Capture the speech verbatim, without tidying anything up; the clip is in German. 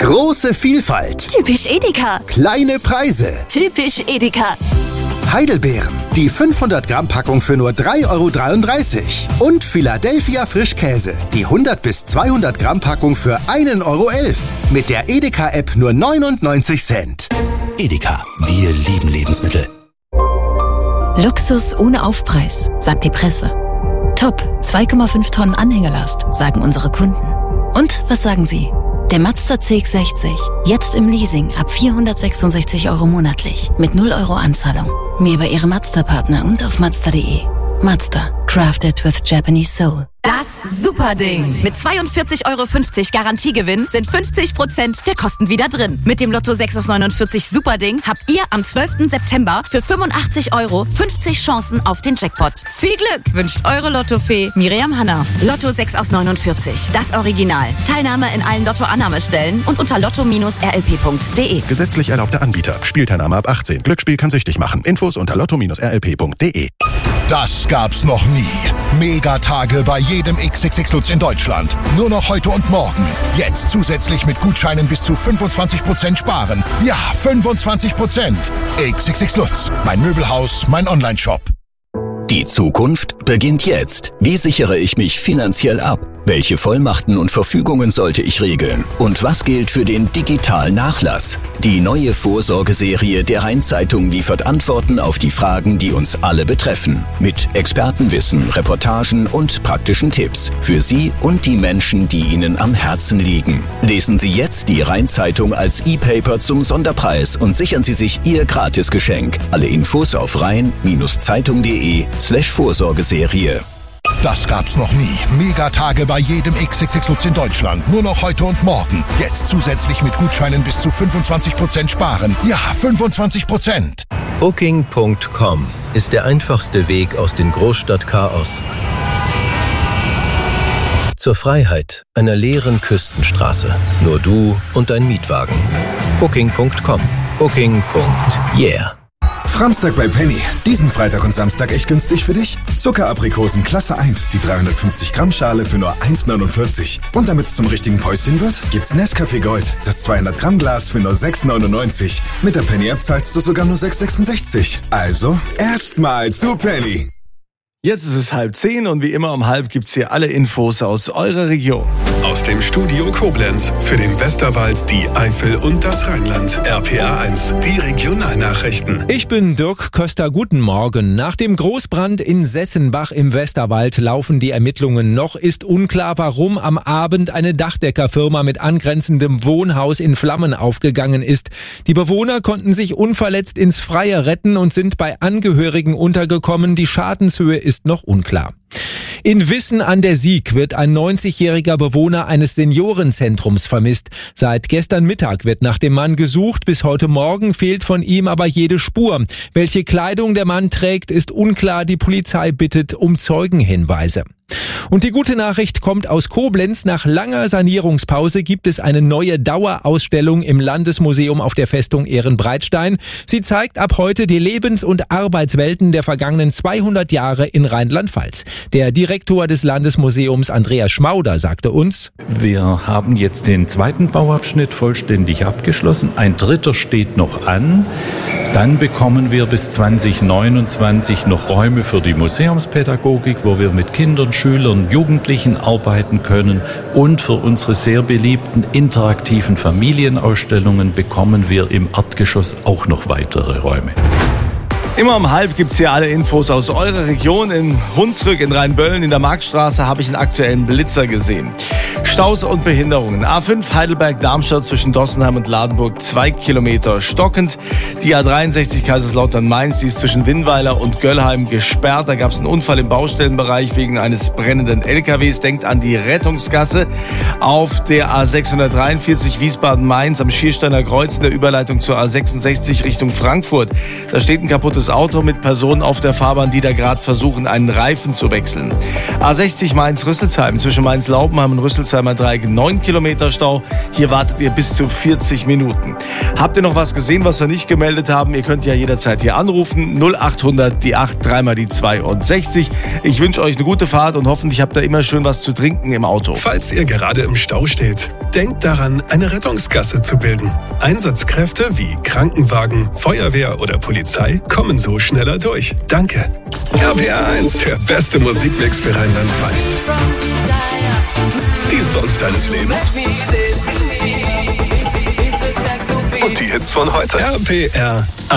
Große Vielfalt. Typisch Edeka. Kleine Preise. Typisch Edeka. Heidelbeeren. Die fünfhundert Gramm Packung für nur drei Euro dreiunddreißig. Und Philadelphia Frischkäse. Die hundert bis zweihundert Gramm Packung für ein Euro elf. Mit der Edeka-App nur neunundneunzig Cent. Edeka, wir lieben Lebensmittel. Luxus ohne Aufpreis, sagt die Presse. Top, zwei Komma fünf Tonnen Anhängerlast, sagen unsere Kunden. Und was sagen Sie? Der Mazda C X sechzig, jetzt im Leasing ab vierhundertsechsundsechzig Euro monatlich, mit null Euro Anzahlung. Mehr bei Ihrem Mazda-Partner und auf Mazda punkt de. Mazda, crafted with Japanese soul. Das Superding. Mit zweiundvierzig Euro fünfzig Garantiegewinn sind fünfzig Prozent der Kosten wieder drin. Mit dem Lotto sechs aus neunundvierzig Superding habt ihr am zwölften September für fünfundachtzig Euro fünfzig Chancen auf den Jackpot. Viel Glück wünscht eure Lottofee Miriam Hanna. Lotto sechs aus neunundvierzig. Das Original. Teilnahme in allen Lotto-Annahmestellen und unter lotto Bindestrich r l p punkt de. Gesetzlich erlaubter Anbieter. Spielteilnahme ab achtzehn. Glücksspiel kann süchtig machen. Infos unter lotto Bindestrich r l p punkt de. Das gab's noch nie. Megatage bei jedem X X X Lutz in Deutschland. Nur noch heute und morgen. Jetzt zusätzlich mit Gutscheinen bis zu fünfundzwanzig Prozent sparen. Ja, fünfundzwanzig Prozent. X X X Lutz. Mein Möbelhaus, mein Onlineshop. Die Zukunft beginnt jetzt. Wie sichere ich mich finanziell ab? Welche Vollmachten und Verfügungen sollte ich regeln? Und was gilt für den digitalen Nachlass? Die neue Vorsorgeserie der Rhein-Zeitung liefert Antworten auf die Fragen, die uns alle betreffen. Mit Expertenwissen, Reportagen und praktischen Tipps. Für Sie und die Menschen, die Ihnen am Herzen liegen. Lesen Sie jetzt die Rhein-Zeitung als E-Paper zum Sonderpreis und sichern Sie sich Ihr Gratisgeschenk. Alle Infos auf rhein-zeitung punkt de slash Vorsorgeserie. Das gab's noch nie. Megatage bei jedem X X X Lutz in Deutschland. Nur noch heute und morgen. Jetzt zusätzlich mit Gutscheinen bis zu fünfundzwanzig Prozent sparen. Ja, fünfundzwanzig Prozent. Booking Punkt com ist der einfachste Weg aus dem Großstadtchaos zur Freiheit einer leeren Küstenstraße. Nur du und dein Mietwagen. Booking Punkt com. Booking. Yeah. Framstag bei Penny. Diesen Freitag und Samstag echt günstig für dich. Zuckeraprikosen Klasse eins, die dreihundertfünfzig Gramm Schale für nur eins neunundvierzig. Und damit es zum richtigen Päuschen wird, gibt's Nescafé Gold, das zweihundert Gramm Glas für nur sechs neunundneunzig. Mit der Penny App zahlst du sogar nur sechs sechsundsechzig. Also, erstmal zu Penny. Jetzt ist es halb zehn und wie immer um halb gibt's hier alle Infos aus eurer Region. Aus dem Studio Koblenz für den Westerwald, die Eifel und das Rheinland. R P R eins, die Regionalnachrichten. Ich bin Dirk Köster, guten Morgen. Nach dem Großbrand in Sessenbach im Westerwald laufen die Ermittlungen. Noch ist unklar, warum am Abend eine Dachdeckerfirma mit angrenzendem Wohnhaus in Flammen aufgegangen ist. Die Bewohner konnten sich unverletzt ins Freie retten und sind bei Angehörigen untergekommen. Die Schadenshöhe ist noch unklar. In Wissen an der Sieg wird ein neunzigjähriger Bewohner eines Seniorenzentrums vermisst. Seit gestern Mittag wird nach dem Mann gesucht. Bis heute Morgen fehlt von ihm aber jede Spur. Welche Kleidung der Mann trägt, ist unklar. Die Polizei bittet um Zeugenhinweise. Und die gute Nachricht kommt aus Koblenz. Nach langer Sanierungspause gibt es eine neue Dauerausstellung im Landesmuseum auf der Festung Ehrenbreitstein. Sie zeigt ab heute die Lebens- und Arbeitswelten der vergangenen zweihundert Jahre in Rheinland-Pfalz. Der Direktor des Landesmuseums, Andreas Schmauder, sagte uns: Wir haben jetzt den zweiten Bauabschnitt vollständig abgeschlossen. Ein dritter steht noch an. Dann bekommen wir bis zwanzig neunundzwanzig noch Räume für die Museumspädagogik, wo wir mit Kindern, Schülern, Jugendlichen arbeiten können. Und für unsere sehr beliebten interaktiven Familienausstellungen bekommen wir im Erdgeschoss auch noch weitere Räume. Immer um halb gibt's hier alle Infos aus eurer Region. In Hunsrück, in Rheinböllen, in der Marktstraße habe ich einen aktuellen Blitzer gesehen. Staus und Behinderungen. A fünf Heidelberg-Darmstadt zwischen Dossenheim und Ladenburg zwei Kilometer stockend. Die A dreiundsechzig Kaiserslautern-Mainz, die ist zwischen Winnweiler und Göllheim gesperrt. Da gab es einen Unfall im Baustellenbereich wegen eines brennenden L K Ws. Denkt an die Rettungsgasse. Auf der A sechshundertdreiundvierzig Wiesbaden-Mainz am Schiersteiner Kreuz in der Überleitung zur A sechsundsechzig Richtung Frankfurt. Da steht ein kaputtes Auto mit Personen auf der Fahrbahn, die da gerade versuchen, einen Reifen zu wechseln. A sechzig Mainz-Rüsselsheim zwischen Mainz-Laupenheim und Rüsselsheimer Dreieck neun Kilometer Stau. Hier wartet ihr bis zu vierzig Minuten. Habt ihr noch was gesehen, was wir nicht gemeldet haben? Ihr könnt ja jederzeit hier anrufen. null achthundert, die acht, dreimal die zweiundsechzig. Ich wünsche euch eine gute Fahrt und hoffentlich habt ihr immer schön was zu trinken im Auto. Falls ihr gerade im Stau steht, denkt daran, eine Rettungsgasse zu bilden. Einsatzkräfte wie Krankenwagen, Feuerwehr oder Polizei kommen so schneller durch. Danke. R P R eins, der beste Musikmix für Rheinland-Pfalz. Die Songs deines Lebens. Und die Hits von heute. R P R eins.